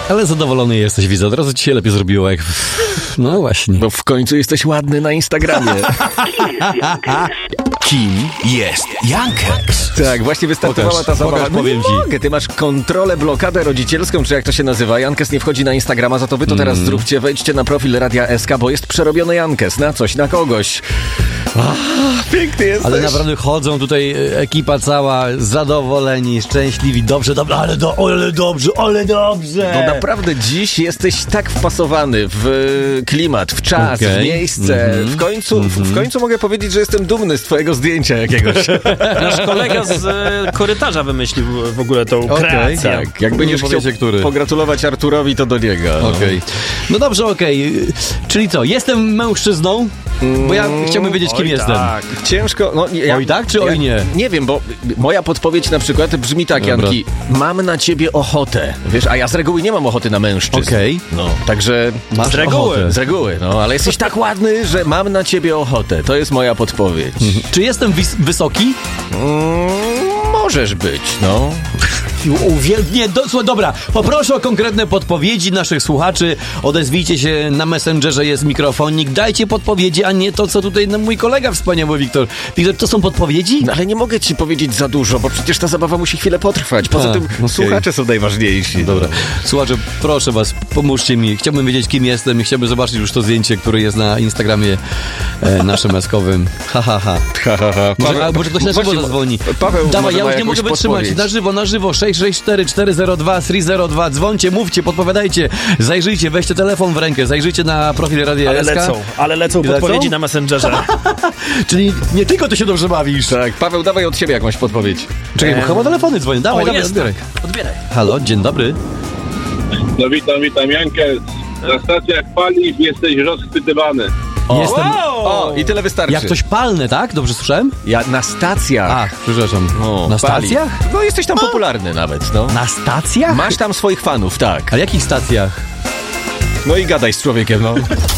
Ale zadowolony jesteś, widzę. Od razu ci się lepiej zrobiło, jak... No właśnie. Bo w końcu jesteś ładny na Instagramie. Kim jest Jankex? Tak, właśnie wystartowała ta zabawa. Powiem ci. Mogę, ty masz kontrolę, blokadę rodzicielską, czy jak to się nazywa. Jankes nie wchodzi na Instagrama, za to wy to teraz zróbcie. Wejdźcie na profil Radia SK, bo jest przerobiony Jankes na coś, na kogoś. Piękny jesteś. Ale naprawdę chodzą tutaj ekipa cała, zadowoleni, szczęśliwi, dobrze, ale dobrze. No naprawdę dziś jesteś tak wpasowany w klimat, w czas, w miejsce. W końcu mogę powiedzieć, że jestem dumny z twojego zdjęcia jakiegoś. Nasz kolega z korytarza wymyślił w ogóle tą kreację. Tak, jak będziesz chciał pogratulować Arturowi, to do niego. Okej. No dobrze, Czyli co, jestem mężczyzną? Bo ja chciałbym wiedzieć, kim jestem. Tak. Ciężko. No, Oj tak, czy oj nie? Nie wiem, bo moja podpowiedź na przykład brzmi tak, Dobra. Janki. Mam na ciebie ochotę. Wiesz, a ja z reguły nie mam ochoty na mężczyzn. Okej. No, także... Masz Z reguły. ochotę. Z reguły, no, ale jesteś tak ładny, że mam na ciebie ochotę. To jest moja podpowiedź. Czy jestem wysoki? Możesz być, no. Dobra, poproszę o konkretne podpowiedzi naszych słuchaczy. Odezwijcie się na Messengerze, jest mikrofonik. Dajcie podpowiedzi, a nie to, co tutaj mój kolega wspaniały Wiktor. Wiktor, to są podpowiedzi? No, ale nie mogę ci powiedzieć za dużo, bo przecież ta zabawa musi chwilę potrwać. Poza tym słuchacze są najważniejsi. Dobra. Słuchacze, proszę was, pomóżcie mi. Chciałbym wiedzieć, kim jestem i chciałbym zobaczyć już to zdjęcie, które jest na Instagramie naszym eskowym. Może ktoś na żywo zadzwoni. Paweł, dawaj, ja ma już nie mogę jakąś wytrzymać. podpowiedź. Na żywo. 664-402-302. Dzwońcie, mówcie, podpowiadajcie. Zajrzyjcie, weźcie telefon w rękę, zajrzyjcie na profil Radia SK. Ale lecą podpowiedzi na Messengerze. Czyli nie tylko ty się dobrze bawisz. Tak, Paweł, dawaj od siebie jakąś podpowiedź. Czekaj, bo chyba telefony dzwonią. Dawaj, odbieraj. Halo, dzień dobry. No witam, Jankes. Na stacjach paliw jesteś rozchwytywany. Jestem... O, i tyle wystarczy. Jak coś palne, tak? Dobrze słyszałem? Ja na stacjach. Ach, przepraszam. Na pali. stacjach? No jesteś tam popularny nawet, no. Na stacjach? Masz tam swoich fanów, tak. A jakich stacjach? No i gadaj z człowiekiem, no.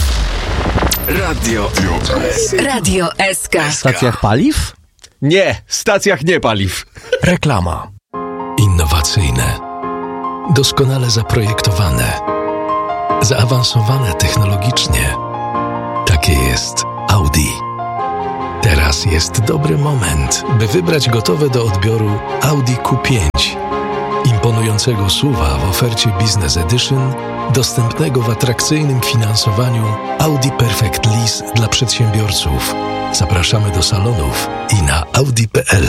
Radio SK. Stacjach paliw? Nie, stacjach nie paliw. Reklama. Innowacyjne. Doskonale zaprojektowane. Zaawansowane technologicznie. Takie jest Audi. Teraz jest dobry moment, by wybrać gotowe do odbioru Audi Q5. Imponującego SUV-a w ofercie Business Edition, dostępnego w atrakcyjnym finansowaniu Audi Perfect Lease dla przedsiębiorców. Zapraszamy do salonów i na audi.pl.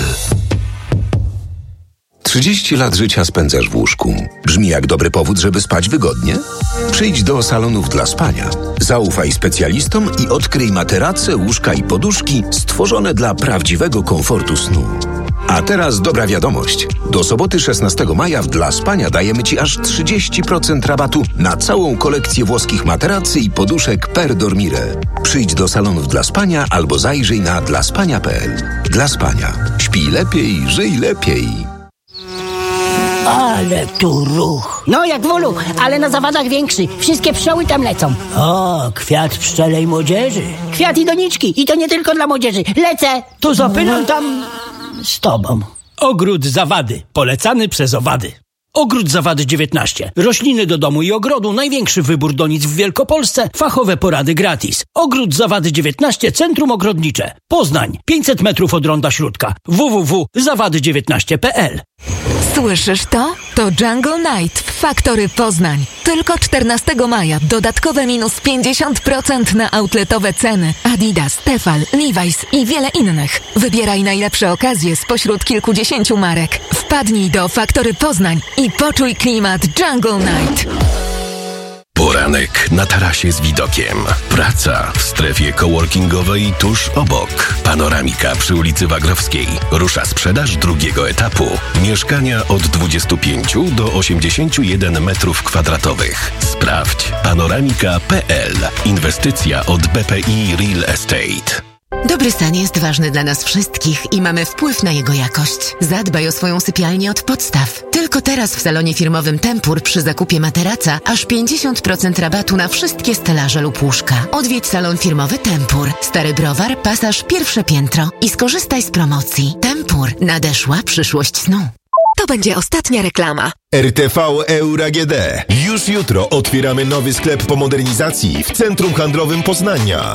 30 lat życia spędzasz w łóżku. Brzmi jak dobry powód, żeby spać wygodnie? Przyjdź do salonów dla spania. Zaufaj specjalistom i odkryj materace, łóżka i poduszki stworzone dla prawdziwego komfortu snu. A teraz dobra wiadomość. Do soboty 16 maja w Dla Spania dajemy Ci aż 30% rabatu na całą kolekcję włoskich materacy i poduszek per dormire. Przyjdź do salonów Dla Spania albo zajrzyj na dlaspania.pl. Dla Spania. Śpij lepiej, żyj lepiej. Ale tu ruch. No jak w ulu, ale na zawadach większy. Wszystkie pszczoły tam lecą. O, kwiat pszczelej młodzieży. Kwiat i doniczki. I to nie tylko dla młodzieży. Lecę. To zapylam tam z tobą. Ogród Zawady. Polecany przez owady. Ogród Zawady 19. Rośliny do domu i ogrodu. Największy wybór donic w Wielkopolsce. Fachowe porady gratis. Ogród Zawady 19. Centrum Ogrodnicze. Poznań. 500 metrów od Ronda Śródka. www.zawady19.pl. Słyszysz to? To Jungle Night w Factory Poznań. Tylko 14 maja dodatkowe minus 50% na outletowe ceny. Adidas, Tefal, Levi's i wiele innych. Wybieraj najlepsze okazje spośród kilkudziesięciu marek. Wpadnij do Factory Poznań i poczuj klimat Jungle Night. Poranek na tarasie z widokiem. Praca w strefie coworkingowej tuż obok. Panoramika przy ulicy Wagrowskiej. Rusza sprzedaż drugiego etapu. Mieszkania od 25 do 81 metrów kwadratowych. Sprawdź panoramika.pl. Inwestycja od BPI Real Estate. Dobry stan jest ważny dla nas wszystkich i mamy wpływ na jego jakość. Zadbaj o swoją sypialnię od podstaw. Tylko teraz w salonie firmowym Tempur przy zakupie materaca aż 50% rabatu na wszystkie stelaże lub łóżka. Odwiedź salon firmowy Tempur. Stary Browar, Pasaż, pierwsze piętro i skorzystaj z promocji. Tempur. Nadeszła przyszłość snu. To będzie ostatnia reklama. RTV Euro AGD. Już jutro otwieramy nowy sklep po modernizacji w centrum handlowym Poznania.